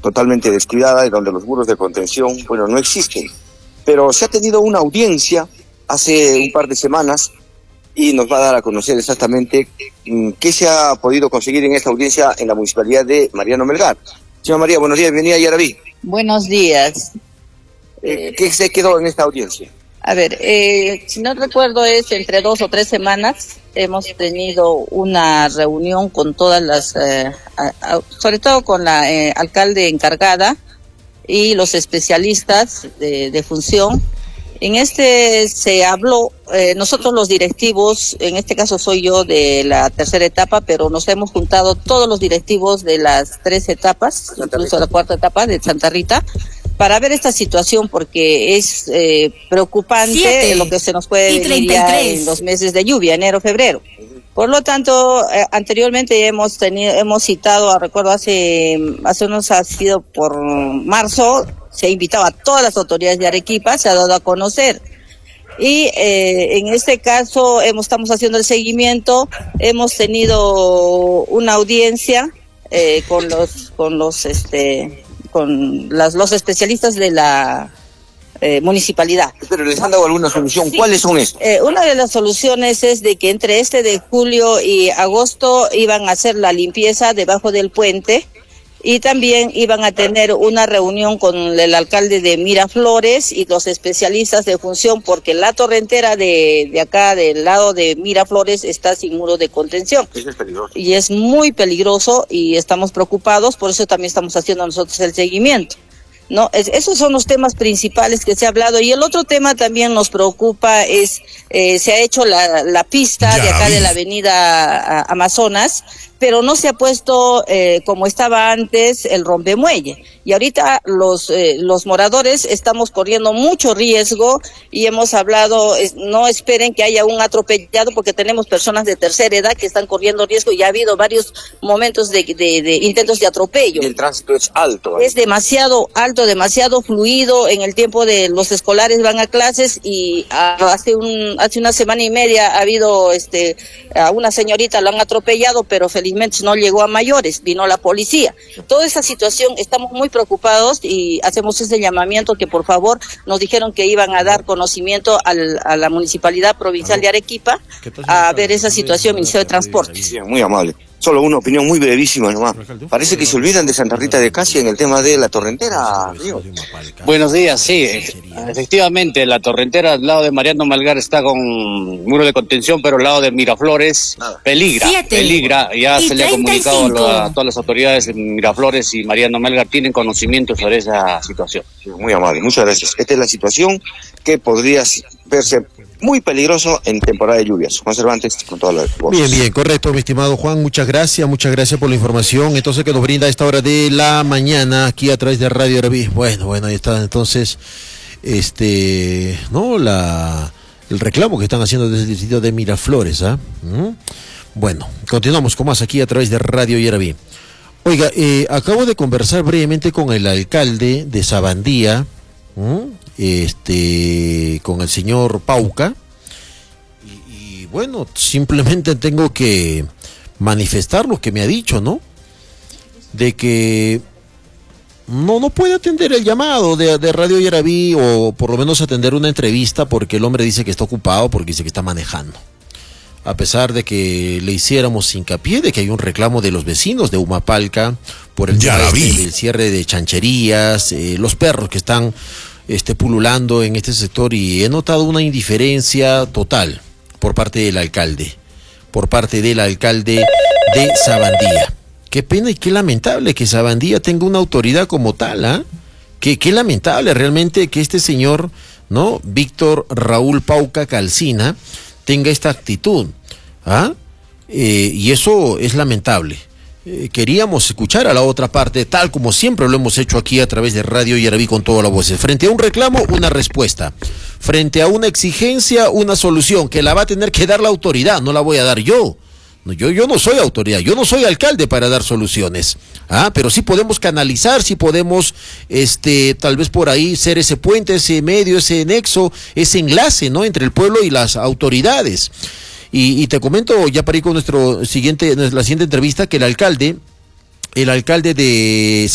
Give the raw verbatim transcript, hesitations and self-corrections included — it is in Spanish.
totalmente descuidada y donde los muros de contención, bueno, no existen. Pero se ha tenido una audiencia hace un par de semanas y nos va a dar a conocer exactamente qué se ha podido conseguir en esta audiencia en la municipalidad de Mariano Melgar. Señora María, buenos días, bienvenida a Yaraví. Buenos días. Eh, ¿Qué se quedó en esta audiencia? A ver, eh, si no recuerdo es entre dos o tres semanas hemos tenido una reunión con todas las, eh, a, a, sobre todo con la eh, alcalde encargada y los especialistas de, de función. En este se habló, eh, nosotros los directivos, en este caso soy yo de la tercera etapa, pero nos hemos juntado todos los directivos de las tres etapas, incluso la cuarta etapa de Santa Rita, para ver esta situación porque es eh, preocupante lo que se nos puede venir ya en los meses de lluvia, enero, febrero. Por lo tanto, eh, anteriormente hemos tenido, hemos citado, recuerdo hace, hace unos, ha sido por marzo, se ha invitado a todas las autoridades de Arequipa, se ha dado a conocer. Y eh, en este caso hemos, estamos haciendo el seguimiento, hemos tenido una audiencia eh, con los, con los, este, con las, los especialistas de la eh, municipalidad. Pero les han dado alguna solución. Sí. ¿Cuáles son estos? Eh, una de las soluciones es de que entre este de julio y agosto iban a hacer la limpieza debajo del puente. Y también iban a tener una reunión con el alcalde de Miraflores y los especialistas de función, porque la torrentera de, de acá, del lado de Miraflores, está sin muro de contención. Eso es peligroso. Y es muy peligroso y estamos preocupados, por eso también estamos haciendo nosotros el seguimiento. No, es, esos son los temas principales que se ha hablado. Y el otro tema también nos preocupa es, eh, se ha hecho la, la pista ya de acá vi. de la avenida Amazonas, pero no se ha puesto eh, como estaba antes el rompemuelle. Y ahorita los eh, los moradores estamos corriendo mucho riesgo y hemos hablado, es, no esperen que haya un atropellado porque tenemos personas de tercera edad que están corriendo riesgo y ha habido varios momentos de, de, de intentos de atropello. Y el tránsito es alto. ¿eh? Es demasiado alto, demasiado fluido. En el tiempo de los escolares van a clases y hace un hace una semana y media ha habido este a una señorita la han atropellado, pero felizmente no llegó a mayores, vino la policía. Toda esa situación estamos muy preocupados y hacemos ese llamamiento que por favor nos dijeron que iban a dar conocimiento al, a la Municipalidad Provincial de Arequipa a ver esa situación, Ministerio de Transportes. Sí, muy amable. Solo una opinión muy brevísima nomás. Parece que se olvidan de Santa Rita de Casia en el tema de la torrentera, amigo. Buenos días, sí. Efectivamente, la torrentera al lado de Mariano Melgar está con muro de contención, pero al lado de Miraflores peligra, Siete. peligra. Ya se le ha comunicado a, a todas las autoridades de Miraflores y Mariano Melgar tienen conocimiento sobre esa situación. Sí, muy amable, muchas gracias. Esta es la situación que podría verse muy peligroso en temporada de lluvias. Juan Cervantes, con todas las voces. Bien, bien, correcto, mi estimado Juan, muchas gracias, muchas gracias por la información, entonces que nos brinda a esta hora de la mañana, aquí a través de Radio Yaraví. Bueno, bueno, ahí está, entonces, este, no, la, el reclamo que están haciendo desde el distrito de Miraflores, ¿ah? ¿Mm? Bueno, continuamos con más aquí a través de Radio Yaraví. Oiga, eh, acabo de conversar brevemente con el alcalde de Sabandía, ¿Mm? este con el señor Pauca y, y bueno, simplemente tengo que manifestar lo que me ha dicho, ¿no? De que no no puede atender el llamado de, de Radio Yaraví o por lo menos atender una entrevista porque el hombre dice que está ocupado, porque dice que está manejando. A pesar de que le hiciéramos hincapié de que hay un reclamo de los vecinos de Humapalca por el, este, el cierre de chancherías, eh, los perros que están Este, pululando en este sector, y he notado una indiferencia total por parte del alcalde, por parte del alcalde de Sabandía. Qué pena y qué lamentable que Sabandía tenga una autoridad como tal, ¿ah? ¿eh? Qué, qué lamentable realmente que este señor, ¿no? Víctor Raúl Pauca Calcina tenga esta actitud, ¿ah? Eh, y eso es lamentable. Eh, queríamos escuchar a la otra parte, tal como siempre lo hemos hecho aquí a través de Radio Yaraví con todas las voces. Frente a un reclamo, una respuesta. Frente a una exigencia, una solución, que la va a tener que dar la autoridad, no la voy a dar yo. No, yo, yo no soy autoridad, yo no soy alcalde para dar soluciones. Ah, pero sí podemos canalizar, sí podemos, este, tal vez por ahí ser ese puente, ese medio, ese nexo, ese enlace, ¿no? Entre el pueblo y las autoridades. Y, y te comento, ya para ir con nuestro siguiente, la siguiente entrevista, que el alcalde, el alcalde de